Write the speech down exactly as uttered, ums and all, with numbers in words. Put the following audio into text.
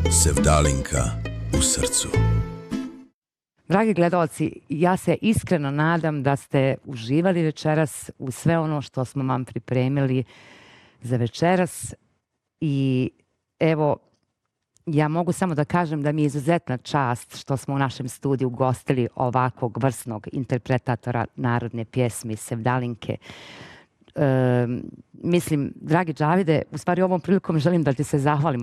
Sevdalinka u srcu. Dragi gledalci, ja se iskreno nadam da ste uživali večeras u sve ono što smo vam pripremili za večeras i evo, ja mogu samo da kažem da mi je izuzetna čast što smo u našem studiju gostili ovakvog vrsnog interpretatora narodne pjesme Sevdalinke. E, mislim, dragi Džavide, u stvari ovom prilikom želim da ti se zahvalim